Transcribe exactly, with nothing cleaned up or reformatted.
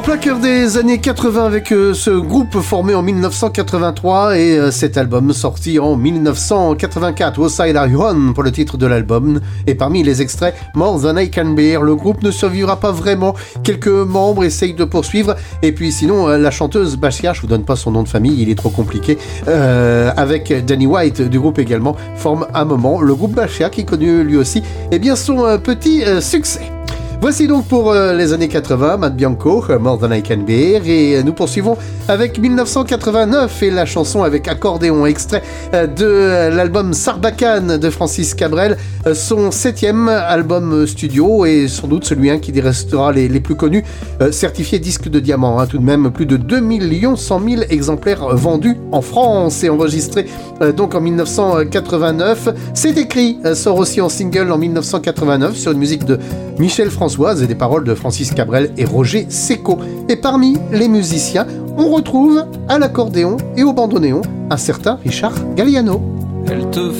Plaqueur des années quatre-vingts avec euh, ce groupe formé en dix-neuf cent quatre-vingt-trois et euh, cet album sorti en dix-neuf cent quatre-vingt-quatre. O Side Are You On pour le titre de l'album. Et parmi les extraits, More Than I Can Bear. Le groupe ne survivra pas vraiment. Quelques membres essayent de poursuivre. Et puis sinon, euh, la chanteuse Bashia, je vous donne pas son nom de famille, il est trop compliqué, euh, avec Danny White du groupe également, forme un moment le groupe Bashia qui connut lui aussi eh bien, son euh, petit euh, succès. Voici donc pour euh, les années quatre-vingts, Matt Bianco, More Than I Can Bear, et euh, nous poursuivons avec dix-neuf cent quatre-vingt-neuf et la chanson avec accordéon, extrait euh, de euh, l'album Sarbacane de Francis Cabrel, euh, son septième album studio et sans doute celui hein, qui restera les, les plus connus, euh, certifié disque de diamant, hein, tout de même plus de deux millions cent mille exemplaires vendus en France et enregistré euh, donc en dix-neuf cent quatre-vingt-neuf. C'est écrit, euh, sort aussi en single en dix-neuf cent quatre-vingt-neuf sur une musique de Michel François et des paroles de Francis Cabrel et Roger Secco. Et parmi les musiciens, on retrouve à l'accordéon et au bandoneon un certain Richard Galliano. Elle te